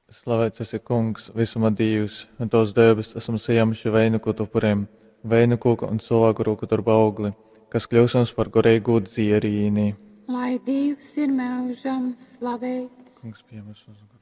Slavēts esi Kungs, visuma Dievs, un tos debes esam saņēmuši vainagot upuriem, vainagogu un cilvēku roku darba augli, kas kļūsams par gorīgu dzierīnī. Lai Dievs ir mūžam slavēts. Kungs, pieņem mūsu